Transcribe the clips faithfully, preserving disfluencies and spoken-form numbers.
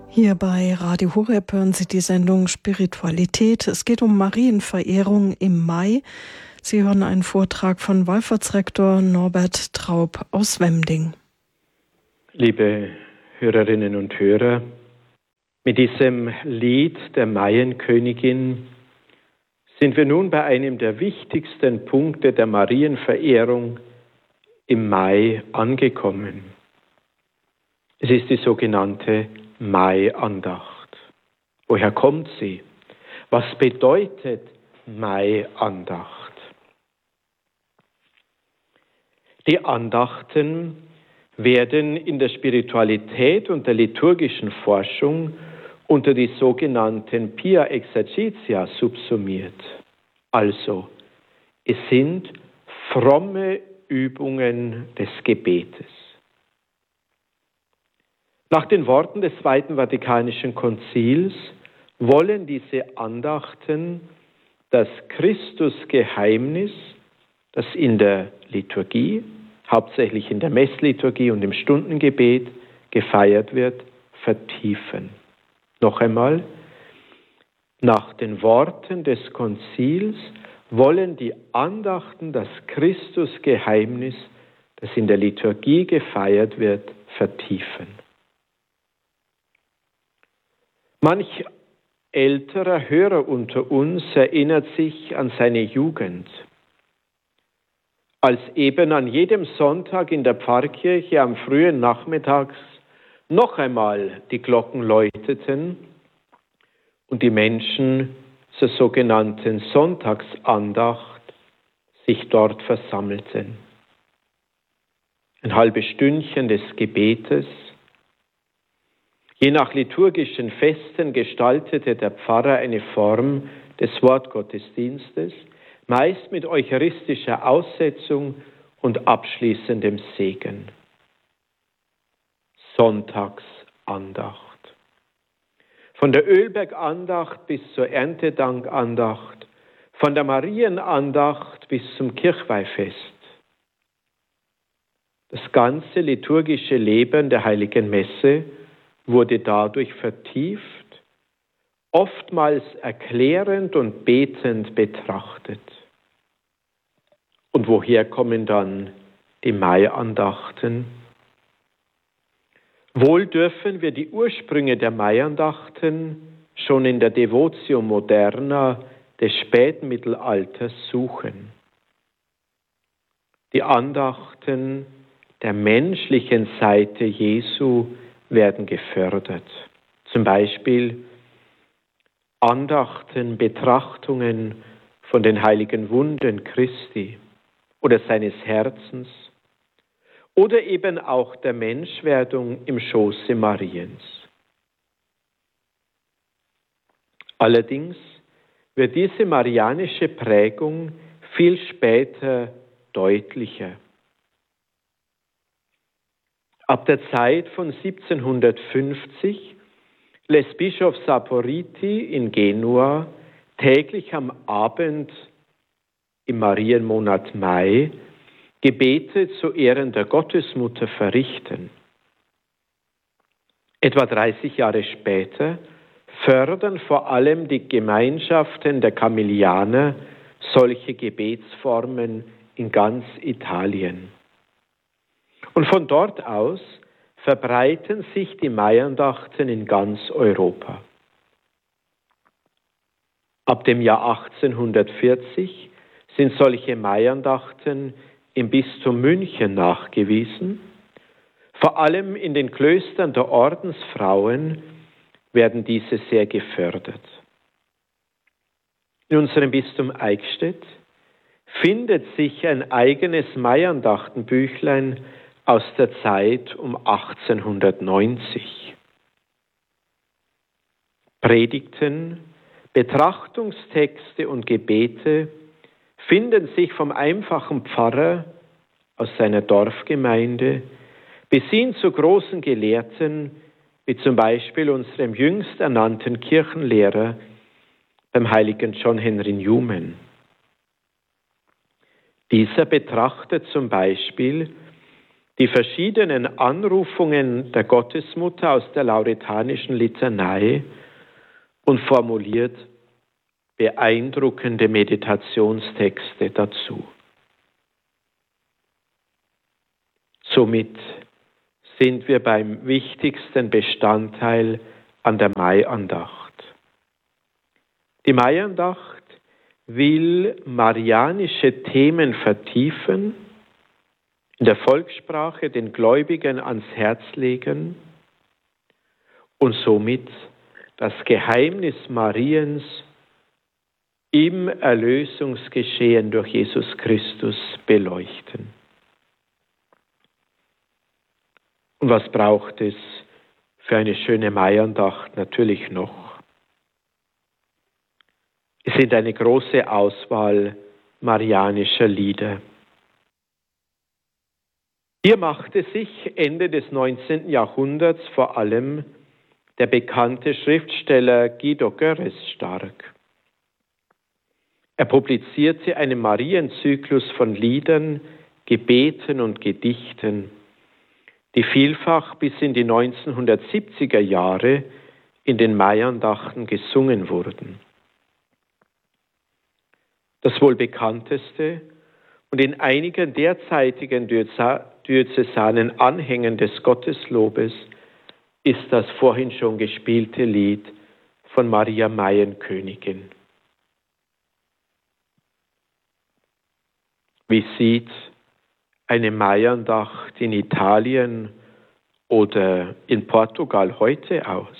Hier bei Radio Horeb hören Sie die Sendung Spiritualität. Es geht um Marienverehrung im Mai. Sie hören einen Vortrag von Wallfahrtsrektor Norbert Traub aus Wemding. Liebe Hörerinnen und Hörer, mit diesem Lied der Maienkönigin sind wir nun bei einem der wichtigsten Punkte der Marienverehrung im Mai angekommen. Es ist die sogenannte Maiandacht. Woher kommt sie? Was bedeutet Maiandacht? Die Andachten werden in der Spiritualität und der liturgischen Forschung unter die sogenannten Pia Exercitia subsumiert. Also, es sind fromme Übungen des Gebetes. Nach den Worten des Zweiten Vatikanischen Konzils wollen diese Andachten das Christusgeheimnis, das in der Liturgie, hauptsächlich in der Messliturgie und im Stundengebet gefeiert wird, vertiefen. Noch einmal, nach den Worten des Konzils wollen die Andachten das Christusgeheimnis, das in der Liturgie gefeiert wird, vertiefen. Manch älterer Hörer unter uns erinnert sich an seine Jugend, als eben an jedem Sonntag in der Pfarrkirche am frühen Nachmittags noch einmal die Glocken läuteten und die Menschen zur sogenannten Sonntagsandacht sich dort versammelten. Ein halbes Stündchen des Gebetes. Je nach liturgischen Festen gestaltete der Pfarrer eine Form des Wortgottesdienstes, meist mit eucharistischer Aussetzung und abschließendem Segen. Sonntagsandacht. Von der Ölbergandacht bis zur Erntedankandacht, von der Marienandacht bis zum Kirchweihfest. Das ganze liturgische Leben der Heiligen Messe wurde dadurch vertieft, oftmals erklärend und betend betrachtet. Und woher kommen dann die Maiandachten? Wohl dürfen wir die Ursprünge der Maiandachten schon in der Devotio Moderna des späten Mittelalters suchen. Die Andachten der menschlichen Seite Jesu werden gefördert. Zum Beispiel Andachten, Betrachtungen von den heiligen Wunden Christi oder seines Herzens oder eben auch der Menschwerdung im Schoße Mariens. Allerdings wird diese marianische Prägung viel später deutlicher. Ab der Zeit von siebzehnhundertfünfzig lässt Bischof Saporiti in Genua täglich am Abend im Marienmonat Mai Gebete zu Ehren der Gottesmutter verrichten. Etwa dreißig Jahre später fördern vor allem die Gemeinschaften der Kamillianer solche Gebetsformen in ganz Italien. Und von dort aus verbreiten sich die Maiandachten in ganz Europa. Ab dem Jahr achtzehnhundertvierzig sind solche Maiandachten im Bistum München nachgewiesen. Vor allem in den Klöstern der Ordensfrauen werden diese sehr gefördert. In unserem Bistum Eichstätt findet sich ein eigenes Maiandachtenbüchlein aus der Zeit um achtzehnhundertneunzig. Predigten, Betrachtungstexte und Gebete finden sich vom einfachen Pfarrer aus seiner Dorfgemeinde bis hin zu großen Gelehrten, wie zum Beispiel unserem jüngst ernannten Kirchenlehrer, beim heiligen John Henry Newman. Dieser betrachtet zum Beispiel Die verschiedenen Anrufungen der Gottesmutter aus der lauretanischen Litanei und formuliert beeindruckende Meditationstexte dazu. Somit sind wir beim wichtigsten Bestandteil an der Maiandacht. Die Maiandacht will marianische Themen vertiefen, in der Volkssprache den Gläubigen ans Herz legen und somit das Geheimnis Mariens im Erlösungsgeschehen durch Jesus Christus beleuchten. Und was braucht es für eine schöne Maiandacht natürlich noch? Es sind eine große Auswahl marianischer Lieder. Hier machte sich Ende des neunzehnten Jahrhunderts vor allem der bekannte Schriftsteller Guido Görres stark. Er publizierte einen Marienzyklus von Liedern, Gebeten und Gedichten, die vielfach bis in die neunzehnhundertsiebziger Jahre in den Maiandachten gesungen wurden. Das wohl bekannteste und in einigen derzeitigen diözesanen Anhängen des Gotteslobes ist das vorhin schon gespielte Lied von Maria Maienkönigin. Wie sieht eine Maiandacht in Italien oder in Portugal heute aus?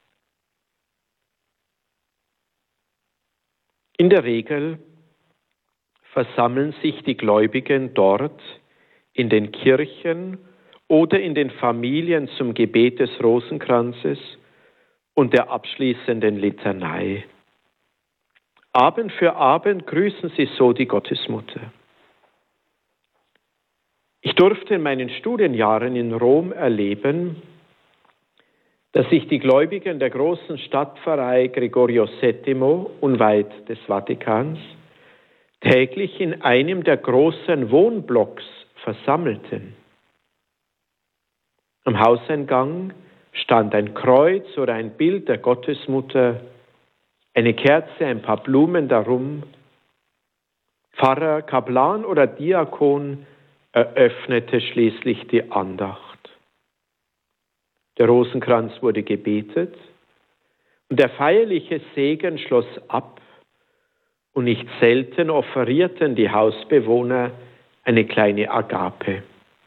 In der Regel versammeln sich die Gläubigen dort in den Kirchen oder in den Familien zum Gebet des Rosenkranzes und der abschließenden Litanei. Abend für Abend grüßen sie so die Gottesmutter. Ich durfte in meinen Studienjahren in Rom erleben, dass sich die Gläubigen der großen Stadtpfarrei Gregorio Settimo, unweit des Vatikans, täglich in einem der großen Wohnblocks versammelten. Am Hauseingang stand ein Kreuz oder ein Bild der Gottesmutter, eine Kerze, ein paar Blumen darum. Pfarrer, Kaplan oder Diakon eröffnete schließlich die Andacht. Der Rosenkranz wurde gebetet und der feierliche Segen schloss ab und nicht selten offerierten die Hausbewohner eine kleine Agape.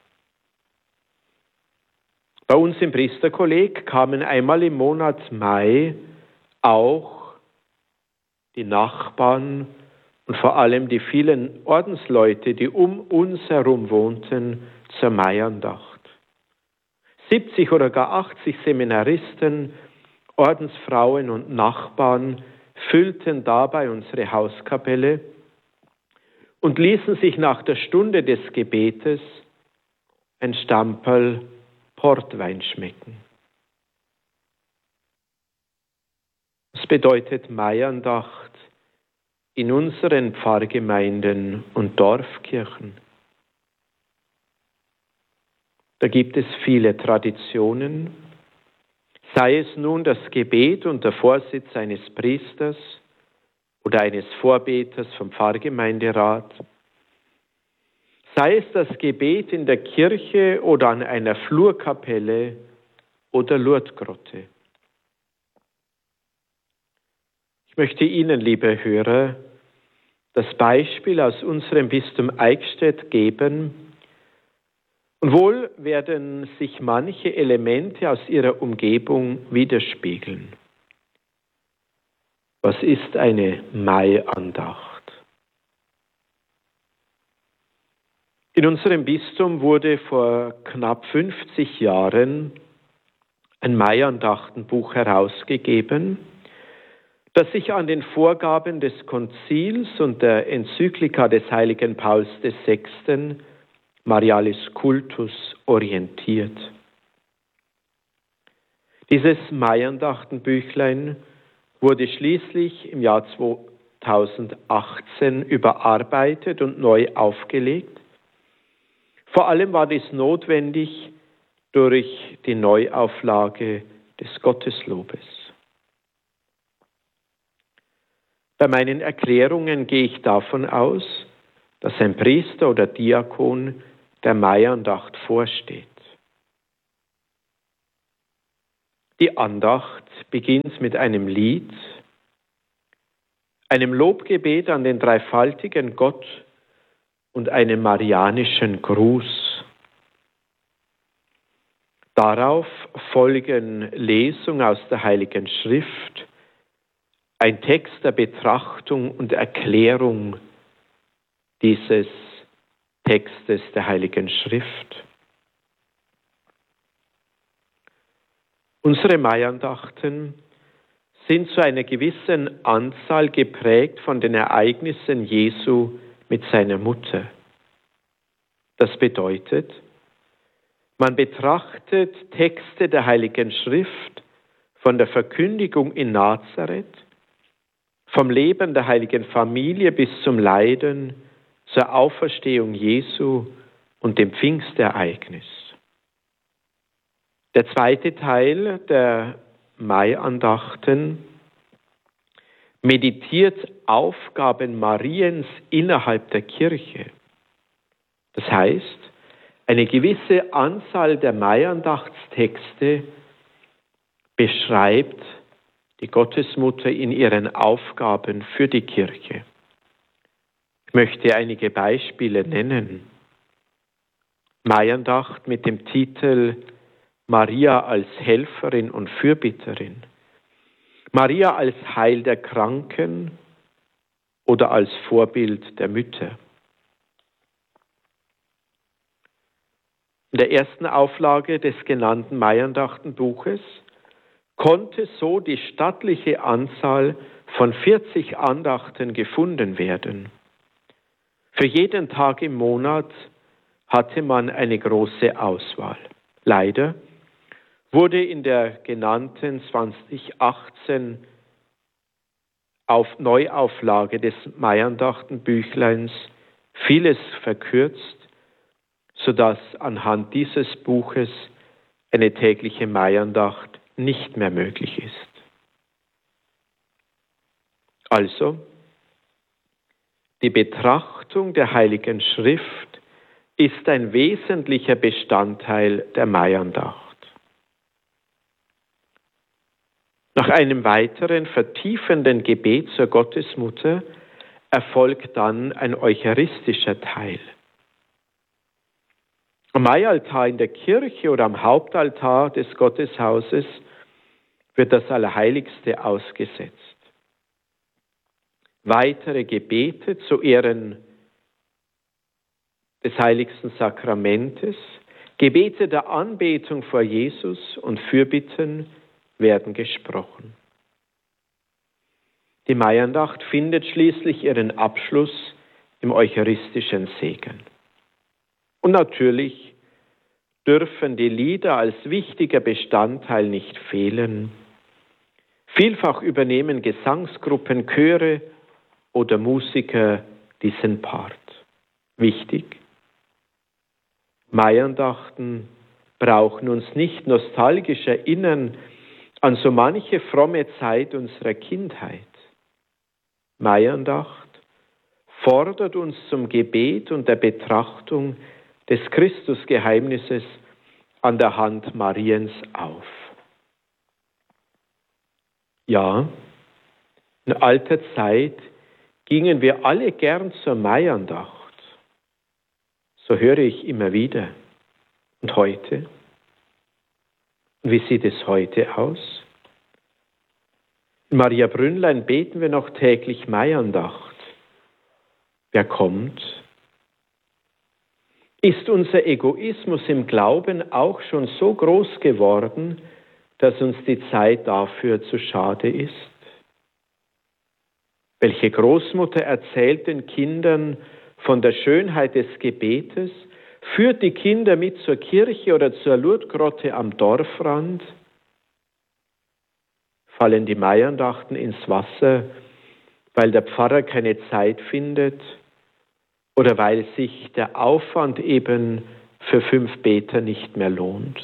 Bei uns im Priesterkolleg kamen einmal im Monat Mai auch die Nachbarn und vor allem die vielen Ordensleute, die um uns herum wohnten, zur Maiandacht. siebzig oder gar achtzig Seminaristen, Ordensfrauen und Nachbarn füllten dabei unsere Hauskapelle und ließen sich nach der Stunde des Gebetes ein Stamperl Portwein schmecken. Das bedeutet Maiandacht in unseren Pfarrgemeinden und Dorfkirchen. Da gibt es viele Traditionen, sei es nun das Gebet unter Vorsitz eines Priesters oder eines Vorbeters vom Pfarrgemeinderat, sei es das Gebet in der Kirche oder an einer Flurkapelle oder Lourdesgrotte. Ich möchte Ihnen, liebe Hörer, das Beispiel aus unserem Bistum Eichstätt geben. Und wohl werden sich manche Elemente aus Ihrer Umgebung widerspiegeln. Was ist eine Maiandacht? In unserem Bistum wurde vor knapp fünfzig Jahren ein Maiandachtenbuch herausgegeben, das sich an den Vorgaben des Konzils und der Enzyklika des heiligen Pauls der Sechste. Marialis Cultus orientiert. Dieses Maiandachtenbüchlein wurde schließlich im Jahr zweitausendachtzehn überarbeitet und neu aufgelegt, Vor allem war dies notwendig durch die Neuauflage des Gotteslobes. Bei meinen Erklärungen gehe ich davon aus, dass ein Priester oder Diakon der Maiandacht vorsteht. Die Andacht beginnt mit einem Lied, einem Lobgebet an den dreifaltigen Gott und einem marianischen Gruß. Darauf folgen Lesungen aus der Heiligen Schrift, ein Text der Betrachtung und Erklärung dieses Textes der Heiligen Schrift. Unsere Maiandachten sind zu einer gewissen Anzahl geprägt von den Ereignissen Jesu mit seiner Mutter. Das bedeutet, man betrachtet Texte der Heiligen Schrift von der Verkündigung in Nazareth, vom Leben der heiligen Familie bis zum Leiden, zur Auferstehung Jesu und dem Pfingstereignis. Der zweite Teil der Maiandachten meditiert Aufgaben Mariens innerhalb der Kirche. Das heißt, eine gewisse Anzahl der Maiandachtstexte beschreibt die Gottesmutter in ihren Aufgaben für die Kirche. Ich möchte einige Beispiele nennen. Maiandacht mit dem Titel Maria als Helferin und Fürbitterin, Maria als Heil der Kranken oder als Vorbild der Mütter. In der ersten Auflage des genannten Maiandachtenbuches konnte so die stattliche Anzahl von vierzig Andachten gefunden werden. Für jeden Tag im Monat hatte man eine große Auswahl. Leider wurde in der genannten zwanzig achtzehn auf Neuauflage des Maiandachtenbüchleins vieles verkürzt, sodass anhand dieses Buches eine tägliche Maiandacht nicht mehr möglich ist. Also, die Betrachtung der Heiligen Schrift ist ein wesentlicher Bestandteil der Maiandacht. Nach einem weiteren vertiefenden Gebet zur Gottesmutter erfolgt dann ein eucharistischer Teil. Am Maialtar in der Kirche oder am Hauptaltar des Gotteshauses wird das Allerheiligste ausgesetzt. Weitere Gebete zu Ehren des heiligsten Sakramentes, Gebete der Anbetung vor Jesus und Fürbitten werden gesprochen. Die Maiandacht findet schließlich ihren Abschluss im eucharistischen Segen. Und natürlich dürfen die Lieder als wichtiger Bestandteil nicht fehlen. Vielfach übernehmen Gesangsgruppen, Chöre oder Musiker diesen Part. Wichtig: Maiandachten brauchen uns nicht nostalgisch erinnern an so manche fromme Zeit unserer Kindheit. Maiandacht fordert uns zum Gebet und der Betrachtung des Christusgeheimnisses an der Hand Mariens auf. Ja, in alter Zeit gingen wir alle gern zur Maiandacht. So höre ich immer wieder. Und heute? Wie sieht es heute aus? In Maria Brünnlein beten wir noch täglich Maiandacht. Wer kommt? Ist unser Egoismus im Glauben auch schon so groß geworden, dass uns die Zeit dafür zu schade ist? Welche Großmutter erzählt den Kindern von der Schönheit des Gebetes, führt die Kinder mit zur Kirche oder zur Lourdesgrotte am Dorfrand? Fallen die Maiandachten ins Wasser, weil der Pfarrer keine Zeit findet oder weil sich der Aufwand eben für fünf Beter nicht mehr lohnt.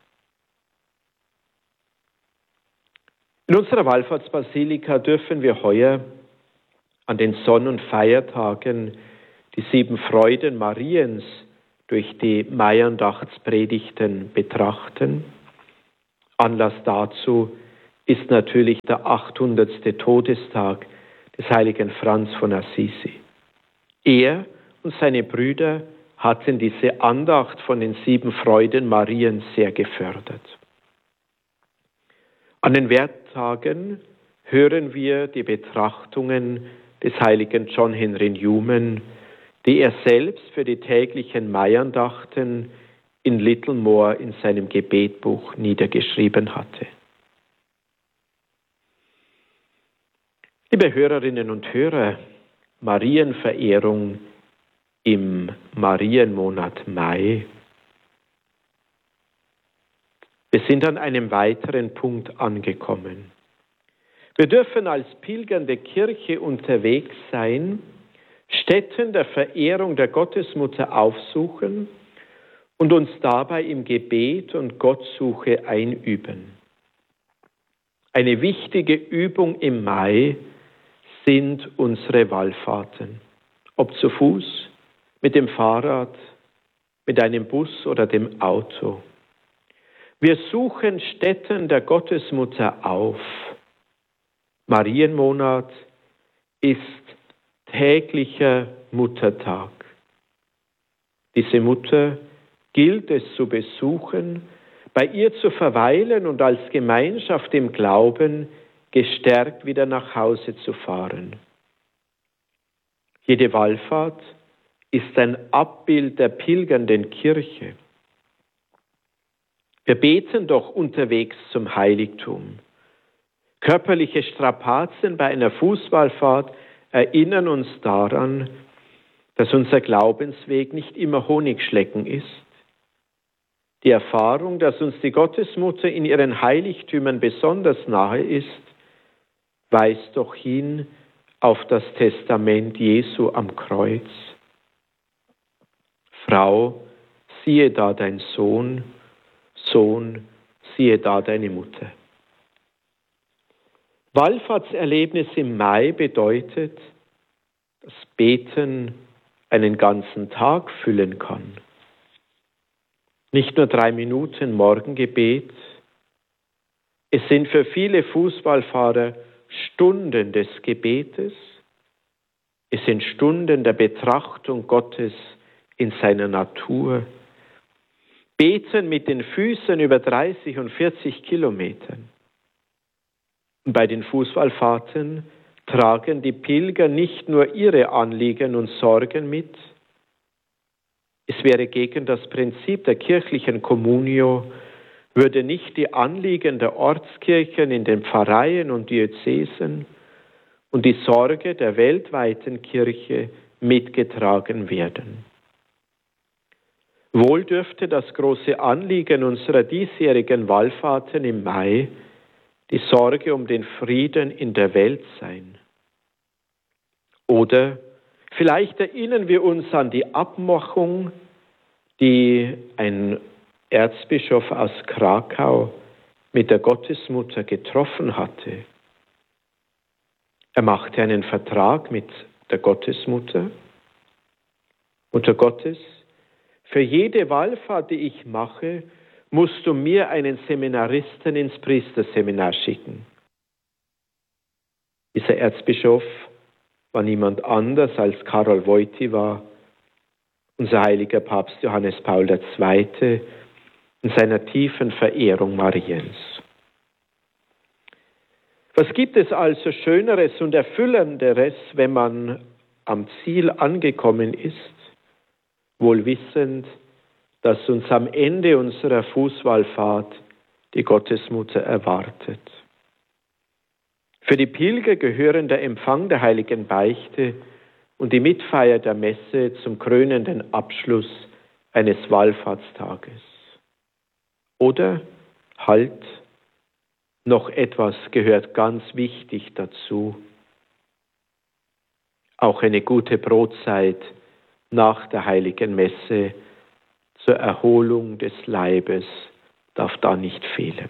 In unserer Wallfahrtsbasilika dürfen wir heuer an den Sonn- und Feiertagen die sieben Freuden Mariens durch die Maiandachtspredigten betrachten. Anlass dazu ist natürlich der achthundertste Todestag des heiligen Franz von Assisi. Er und seine Brüder hatten diese Andacht von den sieben Freuden Mariens sehr gefördert. An den Werktagen hören wir die Betrachtungen des heiligen John Henry Newman, die er selbst für die täglichen Maiandachten in Littlemore in seinem Gebetbuch niedergeschrieben hatte. Liebe Hörerinnen und Hörer, Marienverehrung im Marienmonat Mai. Wir sind an einem weiteren Punkt angekommen. Wir dürfen als pilgernde Kirche unterwegs sein, Stätten der Verehrung der Gottesmutter aufsuchen und uns dabei im Gebet und Gottsuche einüben. Eine wichtige Übung im Mai sind unsere Wallfahrten, ob zu Fuß, mit dem Fahrrad, mit einem Bus oder dem Auto. Wir suchen Stätten der Gottesmutter auf. Marienmonat ist täglicher Muttertag. Diese Mutter gilt es zu besuchen, bei ihr zu verweilen und als Gemeinschaft im Glauben gestärkt wieder nach Hause zu fahren. Jede Wallfahrt ist ein Abbild der pilgernden Kirche. Wir beten doch unterwegs zum Heiligtum. Körperliche Strapazen bei einer Fußwallfahrt erinnern uns daran, dass unser Glaubensweg nicht immer Honigschlecken ist. Die Erfahrung, dass uns die Gottesmutter in ihren Heiligtümern besonders nahe ist, weist doch hin auf das Testament Jesu am Kreuz. Frau, siehe da dein Sohn, Sohn, siehe da deine Mutter. Wallfahrtserlebnis im Mai bedeutet, dass Beten einen ganzen Tag füllen kann. Nicht nur drei Minuten Morgengebet, es sind für viele Fußballfahrer Stunden des Gebetes, es sind Stunden der Betrachtung Gottes in seiner Natur. Beten mit den Füßen über dreißig und vierzig Kilometern. Und bei den Fußballfahrten tragen die Pilger nicht nur ihre Anliegen und Sorgen mit. Es wäre gegen das Prinzip der kirchlichen Communio, würde nicht die Anliegen der Ortskirchen in den Pfarreien und Diözesen und die Sorge der weltweiten Kirche mitgetragen werden. Wohl dürfte das große Anliegen unserer diesjährigen Wallfahrten im Mai die Sorge um den Frieden in der Welt sein. Oder vielleicht erinnern wir uns an die Abmachung, die ein Erzbischof aus Krakau mit der Gottesmutter getroffen hatte. Er machte einen Vertrag mit der Gottesmutter. Mutter Gottes, für jede Wallfahrt, die ich mache, musst du mir einen Seminaristen ins Priesterseminar schicken. Dieser Erzbischof war niemand anders als Karol Wojtyła, unser heiliger Papst Johannes Paul der Zweite, in seiner tiefen Verehrung Mariens. Was gibt es also Schöneres und Erfüllenderes, wenn man am Ziel angekommen ist, wohl wissend, dass uns am Ende unserer Fußwallfahrt die Gottesmutter erwartet. Für die Pilger gehören der Empfang der heiligen Beichte und die Mitfeier der Messe zum krönenden Abschluss eines Wallfahrtstages. Oder halt, noch etwas gehört ganz wichtig dazu. Auch eine gute Brotzeit nach der heiligen Messe zur Erholung des Leibes darf da nicht fehlen.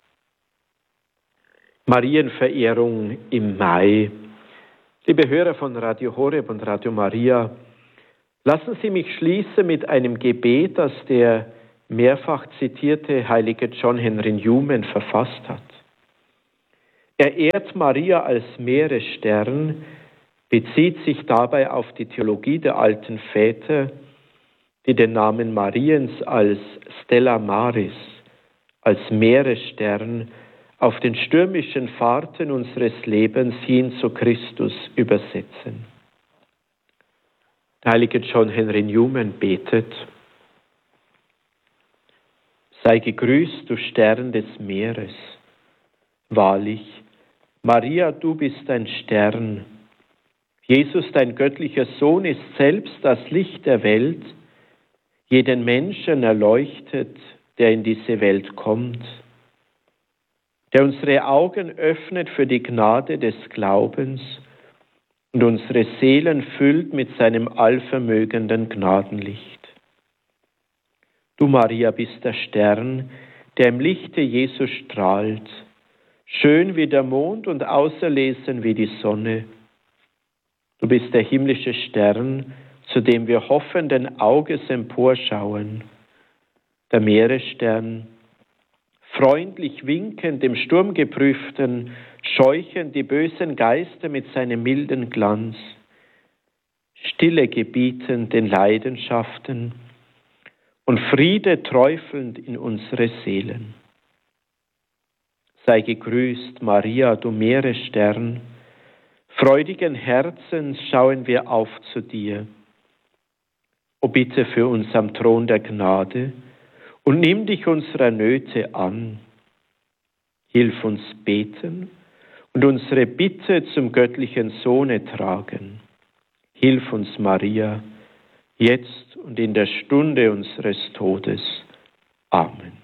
Marienverehrung im Mai. Liebe Hörer von Radio Horeb und Radio Maria, lassen Sie mich schließen mit einem Gebet, das der mehrfach zitierte heilige John Henry Newman verfasst hat. Er ehrt Maria als Meeresstern, bezieht sich dabei auf die Theologie der alten Väter, die den Namen Mariens als Stella Maris, als Meeresstern, auf den stürmischen Fahrten unseres Lebens hin zu Christus übersetzen. Der heilige John Henry Newman betet: Sei gegrüßt, du Stern des Meeres. Wahrlich, Maria, du bist ein Stern. Jesus, dein göttlicher Sohn, ist selbst das Licht der Welt, jeden Menschen erleuchtet, der in diese Welt kommt, der unsere Augen öffnet für die Gnade des Glaubens und unsere Seelen füllt mit seinem allvermögenden Gnadenlicht. Du, Maria, bist der Stern, der im Lichte Jesu strahlt, schön wie der Mond und auserlesen wie die Sonne. Du bist der himmlische Stern, zu dem wir hoffenden Auges emporschauen, der Meeresstern, freundlich winkend dem Sturmgeprüften, scheuchen die bösen Geister mit seinem milden Glanz, Stille gebietend den Leidenschaften und Friede träufelnd in unsere Seelen. Sei gegrüßt, Maria, du Meeresstern, freudigen Herzens schauen wir auf zu dir. O bitte für uns am Thron der Gnade und nimm dich unserer Nöte an. Hilf uns beten und unsere Bitte zum göttlichen Sohne tragen. Hilf uns, Maria, jetzt und in der Stunde unseres Todes. Amen.